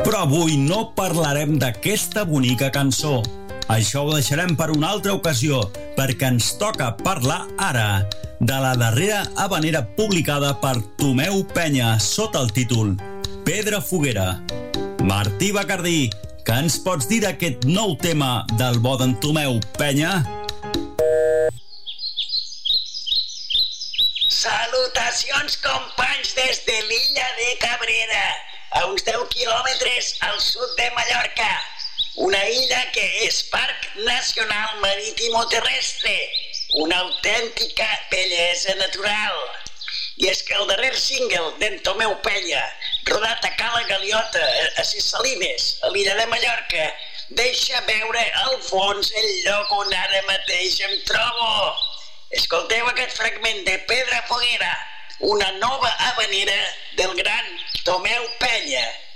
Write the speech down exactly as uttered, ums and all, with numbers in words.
Però avui no parlarem d'aquesta bonica cançó. Això ho deixarem per una altra ocasió, perquè ens toca parlar ara de la darrera havanera publicada per Tomeu Penya sota el títol Pedra Foguera. Martí Bacardí, què ens pots dir d'aquest nou tema del bo d'en Tomeu Penya? Salutacions, companys, des de l'illa de Cabrera, a uns deu quilòmetres al sud de Mallorca, una illa que és Parc Nacional Marítimo-Terrestre, una autèntica bellesa natural. I és que el darrer single d'en Tomeu Penya, rodat a Cala Galiota, a Ses Salines, a l'illa de Mallorca, deixa veure al fons el lloc on ara mateix em trobo. Escolteu aquest fragment de Pedra Foguera, una nova havanera del gran Tomeu Penya.